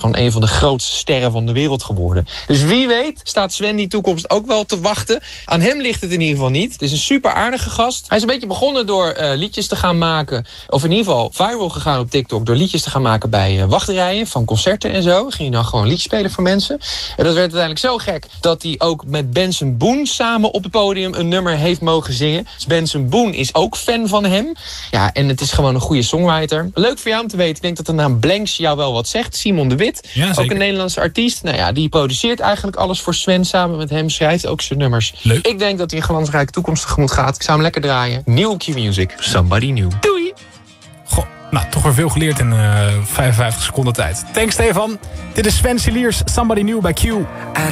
gewoon een van de grootste sterren van de wereld geworden. Dus wie weet staat Sven die toekomst ook wel te wachten. Aan hem ligt het in ieder geval niet. Het is een super aardige gast. Hij is een beetje begonnen door liedjes te gaan maken. Of in ieder geval viral gegaan op TikTok. Door liedjes te gaan maken bij wachtrijen van concerten en zo. Ging hij dan gewoon liedjes spelen voor mensen. En dat werd uiteindelijk zo gek dat hij ook met Benson Boone samen op het podium een nummer heeft mogen zingen. Dus Benson Boone is ook fan van hem. Ja, en het is gewoon een goede songwriter. Leuk voor jou om te weten. Ik denk dat de naam Blanks jou wel wat zegt. Simon de Wit, ja, ook een Nederlandse artiest. Nou ja, die produceert eigenlijk alles voor Sven samen met hem. Schrijft ook zijn nummers. Leuk. Ik denk dat hij een glansrijke toekomst tegemoet gaat. Ik zou hem lekker draaien. New Q-Music. Somebody new. Doei! Goh, nou, toch weer veel geleerd in 55 seconden tijd. Thanks, Stefan. Dit is Sven Siliers, Somebody New bij Q.